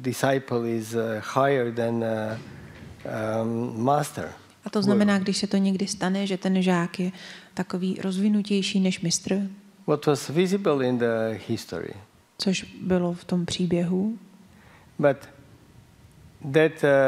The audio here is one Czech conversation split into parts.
disciple is higher than master. A to znamená, když se to někdy stane, že ten žák je takový rozvinutější než mistr, What was visible in the history. což bylo v tom příběhu, But that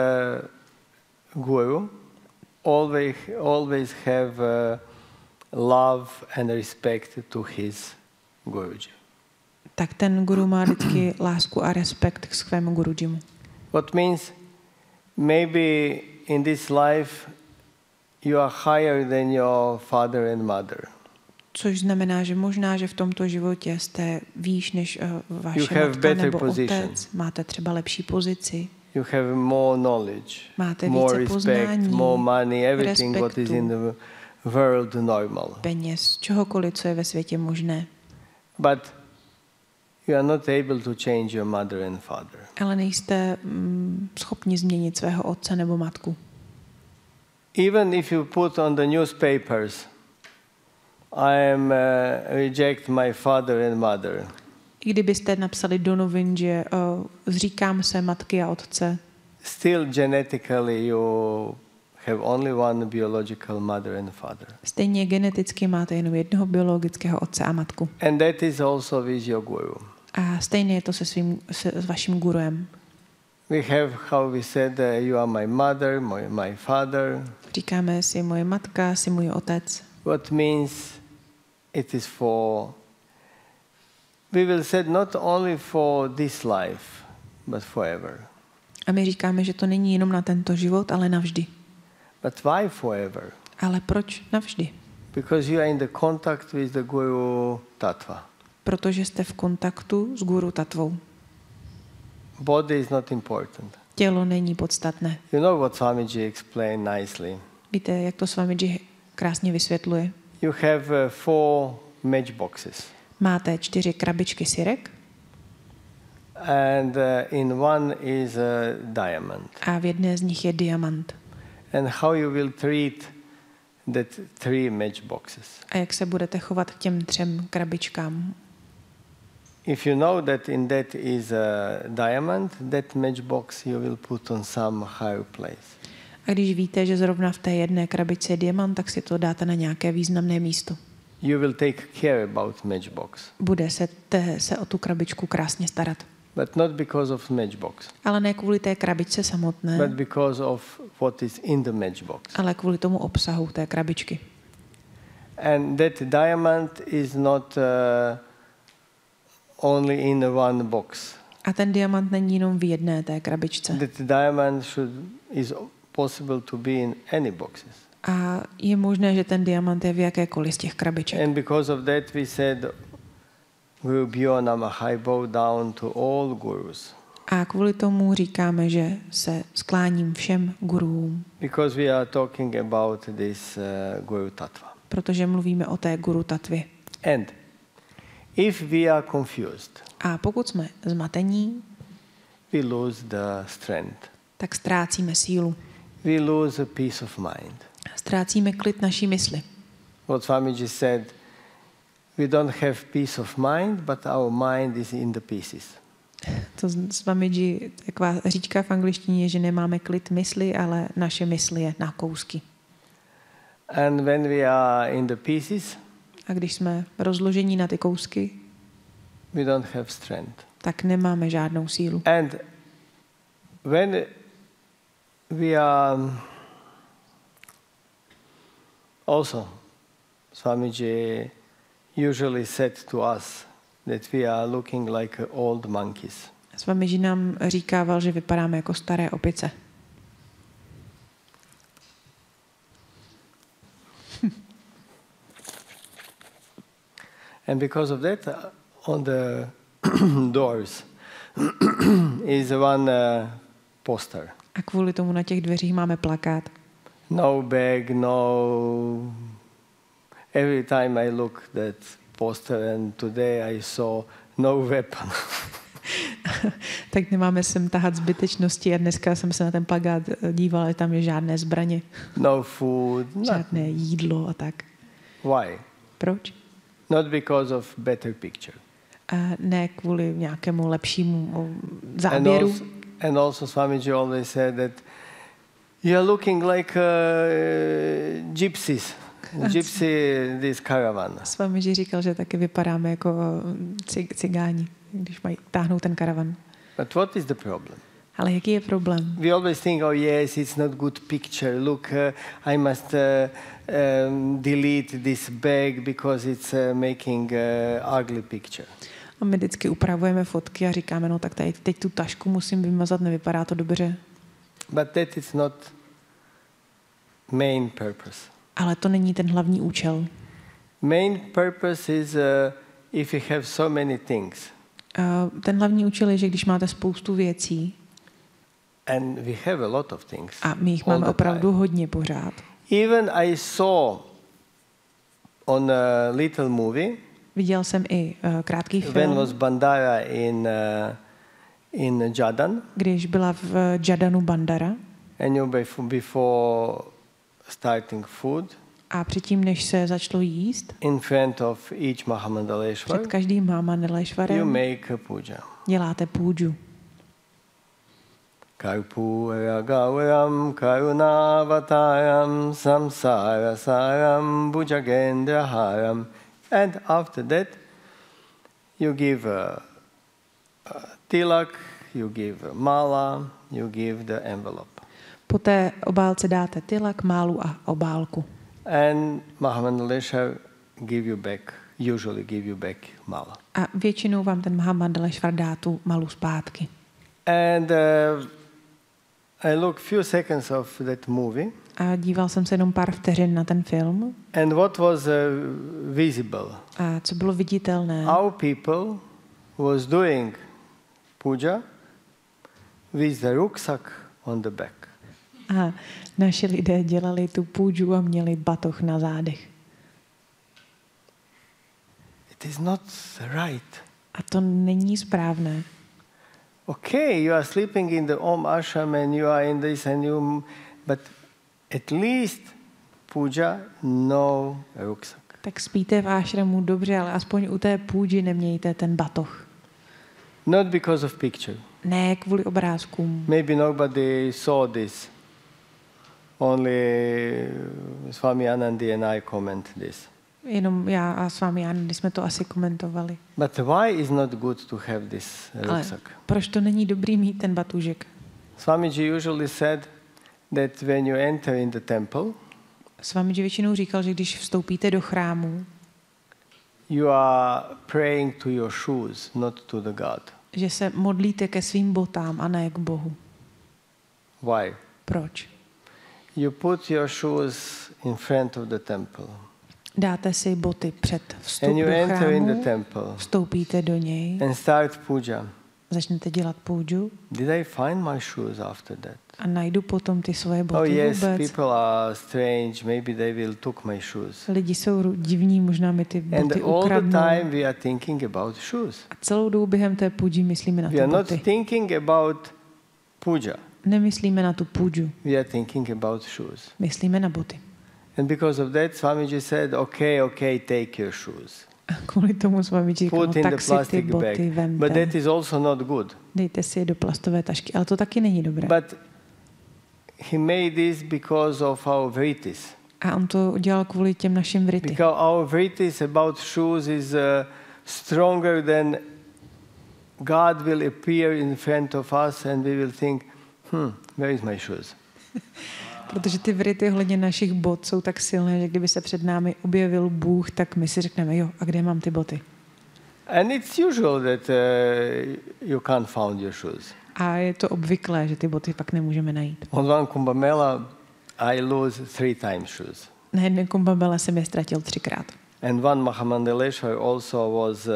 guru always have love and respect to his Guruji. tak ten guru má vždycky lásku a respekt k svému gurujimu. What means maybe in this life you are higher than your father and mother. Což znamená, že možná, že v tomto životě jste výš než vaše have matka better nebo position. otec. Máte třeba lepší pozici. You have more knowledge, Máte more více respect, poznání, more money, everything what is in the world normal. Peněz, čehokoliv, co je ve světě možné. But you are not able to change your mother and father. Ale nejste schopni změnit svého otce nebo matku. Even if you put on the newspapers, I am reject my father and mother. I kdybyste napsali do novin, že zříkám se matky a otce, Still genetically you have only one biological mother and father. stejně geneticky máte jenom jednoho biologického otce a matku. And that is also with your guru. A stejně je to s vaším guruem. We have, how we said, you are my mother, my father. Říkáme si moje matka, si můj otec. What means it is for, we will say not only for this life, but forever. A my říkáme, že to není jenom na tento život, ale navždy. But why forever? Ale proč navždy? Because you are in the contact with the Guru Tattva. Protože jste v kontaktu s guru tatvou. Body is not important. Tělo není podstatné. You know what Swamiji explained nicely. Víte, jak to Swamiji krásně vysvětluje? You have 4 matchboxes. Máte 4 krabičky sirek And in one is a diamond. a v jedné z nich je diamant. And how you will treat that 3 matchboxes. A jak se budete chovat k těm 3 krabičkám? If you know that in that is a diamond, that matchbox you will put on some higher place. A když víte, že zrovna v té jedné krabici je diamant, tak si to dáte na nějaké významné místo. You will take care about matchbox. Bude se o tu krabičku krásně starat. But not because of matchbox, Ale ne kvůli té krabičce samotné, but because of what is in the matchbox. ale kvůli tomu obsahu té krabičky. And that diamond is not only in one box. A ten diamant není jenom v jedné té krabičce. That diamond is possible to be in any boxes. A je možné, že ten diamant je v jakékoliv z těch krabiček. And because of that we said, Guru Bhyo Namaha, I bow down to all gurus. A kvůli tomu říkáme, že se skláním všem guruům, Because we are talking about this Guru Tattva. protože mluvíme o té guru tatvě. And if we are confused, A pokud jsme zmatení, we lose the strength. tak ztrácíme sílu. We lose a peace of mind. Ztrácíme klid naší mysli. What Swamiji said, we don't have peace of mind, but our mind is in the pieces. To Swamiji, taková říčka v angličtině je, že nemáme klid mysli, ale naše mysl je na kousky. And when we are in the pieces, A když jsme rozložení na ty kousky, we don't have strength. tak nemáme žádnou sílu. And when we are also, Swamiji usually said to us that we are looking like old monkeys. Swamiji nám říkával, že vypadáme jako staré opice. And because of that, on the doors is one poster. A kvůli tomu na těch dveřích máme plakát. No bag, no. Every time I look that poster, and today I saw no weapon. Tak nemáme sem tahat zbytečnosti a dneska jsem se na ten plakát dívala, že tam je žádné zbraně, No food, žádné jídlo a tak. Why? Proč? Not because of better picture. A ne kvůli nějakému lepšímu záběru. And also Swamiji always said that you are looking like gypsies. Gypsy, this caravan. Swamiji říkal, že taky vypadáme jako cigáni, když mají táhnout ten karavan. But what is the problem? Ale jaký je problém? We always think, oh yes, it's not good picture. Look, I must delete this bag because it's making ugly picture. A my vždycky upravujeme fotky a říkáme, no tak tady teď tu tašku musím vymazat, nevypadá to dobře. But that is not main purpose. Ale to není ten hlavní účel. Main purpose is if you have so many things. Ten hlavní účel je, že když máte spoustu věcí, and we have a lot of things. A my jich máme opravdu hodně pořád. Even I saw on a little movie. Viděl jsem i krátký film. When was Bandara in Jaddan. Když byla v Jaddanu Bandara. And you before starting food. A předtím, než se začalo jíst, in front of each Mahamandaleshwar, před každým Mahamandaleshwarem, you make a puja. Děláte půjdu. Karpura gauram karunavataram samsara saram bhujagendraharam. And after that, you give a tilak, you give a mala, you give the envelope. Po té obálce dáte tilak, málu a obálku. And Mahamandaleshwar usually give you back mala. A většinou vám ten Mahamandaleshwar dá tu malu zpátky. And I look few seconds of that movie. A díval jsem se jenom pár vteřin na ten film. And what was visible? A co bylo viditelné? Our people was doing puja with the rucksack on the back. A naši lidé dělali tu půjdu a měli batoh na zádech. It is not right. A to není správné. Okay, you are sleeping in the Om ashram and you are in this and you, but at least puja, no rucksack. Tak spíte v ášramu dobře, ale aspoň u té půjdy nemějte ten batoh. Not because of picture. Ne kvůli obrázkům. Maybe nobody saw this. Only Swami Anandi and I comment this. Jenom já a Swami Anandi jsme to asi komentovali. But why is not good to have this rucksack? Proč to není dobrý mít ten batůžek? Swamiji usually said that when you enter in the temple, Swamiji většinou říkal, že když vstoupíte do chrámu, you are praying to your shoes, not to the God. Že se modlíte ke svým botám a ne k Bohu. Why? Proč? You put your shoes in front of the temple. Dáte si boty před vstup and you do enter in the chrámu, temple. vstoupíte do něj, And start puja. začnete dělat půjdu. Did I find my shoes after that? A najdu potom ty svoje boty Oh yes, vůbec. people are strange. Maybe they will took my shoes. Lidi jsou divní, možná mi ty And boty all the ukradnou. time we are thinking about shoes. A celou dobu během té půjdy myslíme na We ty are not boty. thinking about puja. Nemyslíme na tu půjdu, We are thinking about shoes. myslíme na boty. And because of that, Swamiji said, okay, take your shoes. A kvůli tomu s vámi říkám, Put in tak the si ty plastic bag. boty But vemte. that is also not good. Dejte si je do plastové tašky, ale to taky není dobré. But he made this because of our vrittis. A on to udělal kvůli těm našim vrity. Because our vrittis about shoes is stronger than God will appear in front of us and we will think, where is my shoes? Protože ty vrity ohledně našich bot jsou tak silné, že kdyby se před námi objevil Bůh, tak my si řekneme, jo, a kde mám ty boty? And it's usual that you can't find your shoes. A je to obvyklé, že ty boty pak nemůžeme najít. On one Kumbh Mela, I lose 3 times shoes. Na jedné Kumbh Mela jsem je ztratil 3krát. And one Mahamandaleshwar also was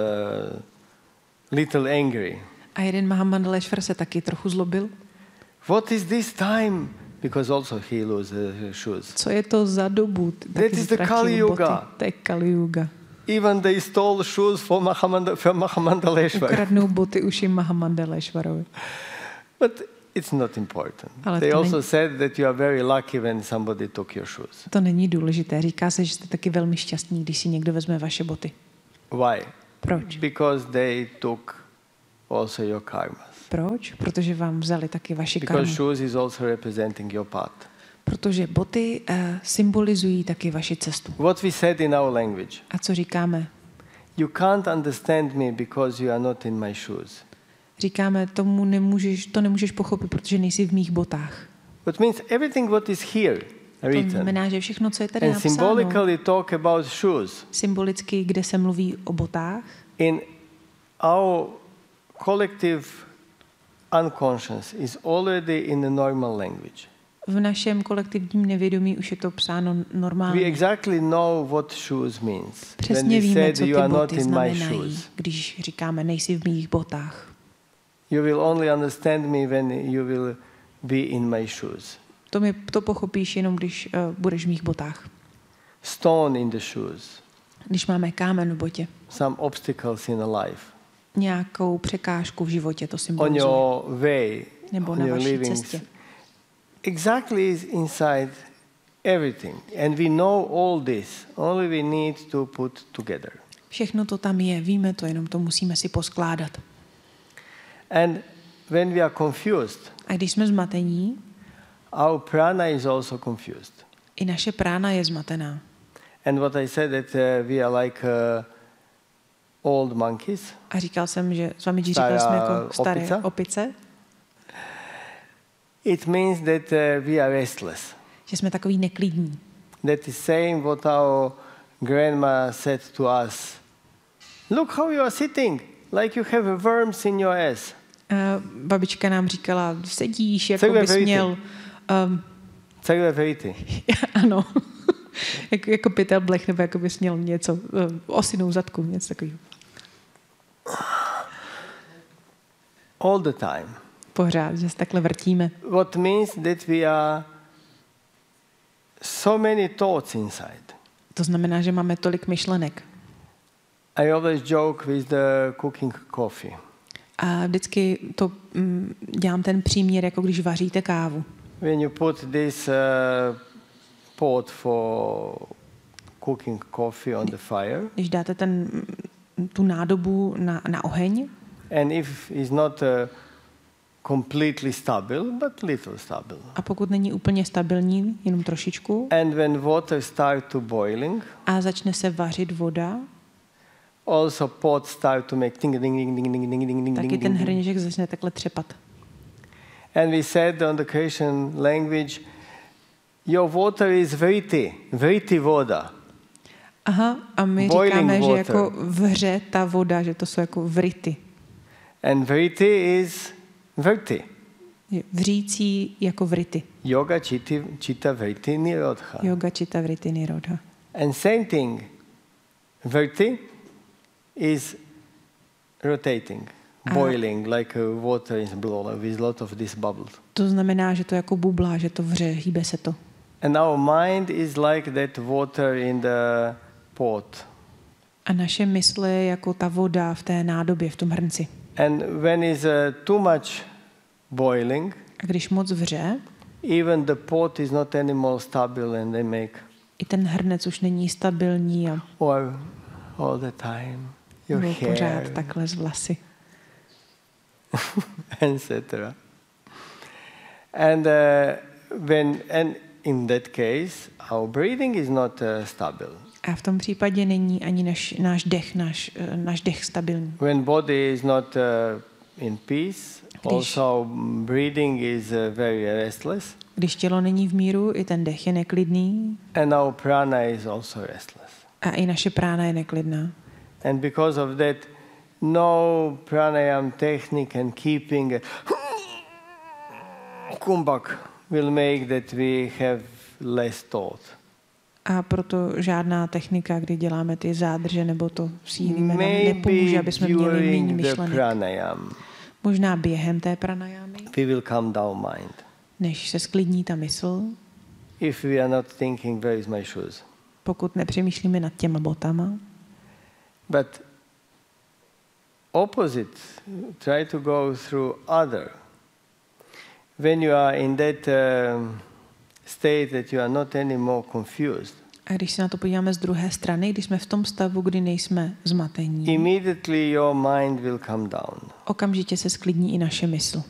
little angry. A jeden Mahamandaleshwar se taky trochu zlobil. What is this time? Because also he lose shoes. Co je to za dobu? That is the Kali Yuga. To je Kali Yuga. Even they stole shoes from Mahamandaleshwar. Ukradnou boty už jim Mahamandaleshwarovi. But it's not important. Ale They to also není- said that you are very lucky when somebody took your shoes. To není důležité. Říká se, že jste taky velmi šťastní, když si někdo vezme vaše boty. Why? Proč? Because they took also your karmas. Proč? Protože vám vzali taky vaši Because karmu. shoes is also representing your path. Protože boty symbolizují taky vaši cestu. What we said in our language. A co říkáme? You can't understand me because you are not in my shoes. Říkáme, to nemůžeš pochopit, protože nejsi v mých botách. Which means everything what is here To written. znamená, že všechno, co je tady And napsáno, symbolically talk about shoes. symbolicky, kde se mluví o botách, In our collective unconscious is already in the normal language. v našem kolektivním nevědomí už je to psáno We normálně. exactly know what shoes means. When Přesně we víme, said co ty you are not boty in my znamenají, shoes. když říkáme, nejsi v mých botách. You will only understand me when you will be in my shoes. To pochopíš jenom, když budeš v mých botách. Stone in the shoes. Když máme kámen v botě, Some obstacles in a life. nějakou překážku v životě to On symbolizuje. your way, Nebo on na your vaší living. cestě. Exactly is inside everything. And we know all this. Only we need to put together. Všechno to tam je, víme to, jenom to musíme si poskládat. And when we are confused, A když jsme zmatení, our prana is also confused. i naše prána je zmatená. And what I said that we are like old monkeys. A říkal jsem, že Swamiji říkal, jsme jako staré opice, It means that we are restless. že jsme takový neklidní. That is saying what our grandma said to us. Look how you are sitting, like you have worms in your ass. Babička nám říkala, sedíš, jako Celé bys verity. měl... Celé verity. ano, jako pytel blech, nebo jako bys měl něco, osinou zadku, něco takového. All the time. Pořád, že se takhle vrtíme. What means that we are so many thoughts inside. To znamená, že máme tolik myšlenek. I always joke with the cooking coffee. A vždycky to dělám ten příměr, jako když vaříte kávu. When you put this pot for cooking coffee on the fire, Když dáte tu nádobu na oheň, and if it's not completely stable, but little stable. a pokud není úplně stabilní, jenom trošičku, And when water start to boiling, a začne se vařit voda, also pot start to make ding ding ding ding ding ding ding ding taky ding. ten ding. hrníček začne takhle třepat. And we said on the Christian language, your water is vriti voda. Aha, a my Boiling říkáme, že water. jako vře ta voda, že to jsou jako vrity. And vriti is vrti. Je vřící jako vrity. Yoga chitta vriti nirodha. Yoga chitta vriti nirodha. And same thing, vrti is rotating, boiling, like water is blowing with a lot of these bubbles. To znamená, že to jako bublá, že to vře, hýbe se to. And our mind is like that water in the pot. A naše mysl je jako ta voda v té nádobě, v tom hrnci. And when is too much boiling, A když moc vře, even the pot is not anymore stable and they make, i ten hrnec už není stabilní a or all the time, your nebo pořád hair, takhle z vlasy. etc. And and in that case, our breathing is not stable. A v tom případě není ani náš dech stabilní. When body is not in peace, also breathing is very restless, Když tělo není v míru, i ten dech je neklidný and our prana is also restless. a i naše prána je neklidná. And because of that, no pranayam technique and keeping kumbhak will make that we have less thought. A proto žádná technika, kdy děláme ty zádrže nebo to sílíme, nám nepomůže, aby jsme měli méně during the myšlenek. pranayam, Možná během té pranajámy, we will calm down mind. než se sklidní ta mysl, If we are not thinking, where is my shoes? pokud nepřemýšlíme nad těma botama. But opposite, try to go through other. When you are in that state that you are not anymore confused, A když se na to podíváme z druhé strany, když jsme v tom stavu, kdy nejsme zmatení, immediately your mind will come down. okamžitě se sklidní i naše mysl.